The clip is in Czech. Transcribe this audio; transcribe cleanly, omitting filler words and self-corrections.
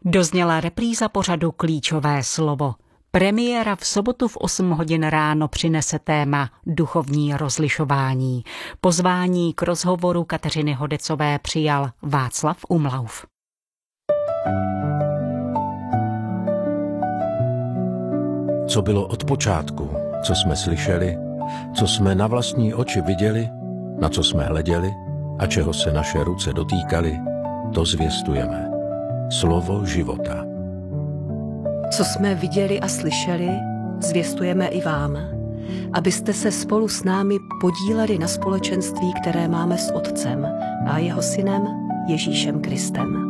Dozněla repríza pořadu Klíčové slovo. Premiéra v sobotu v 8 hodin ráno přinese téma duchovní rozlišování. Pozvání k rozhovoru Kateřiny Hodecové přijal Václav Umlauf. Co bylo od počátku, co jsme slyšeli, co jsme na vlastní oči viděli, na co jsme hleděli a čeho se naše ruce dotýkaly, to zvěstujeme. Slovo života. Co jsme viděli a slyšeli, zvěstujeme i vám, abyste se spolu s námi podíleli na společenství, které máme s Otcem a jeho Synem Ježíšem Kristem.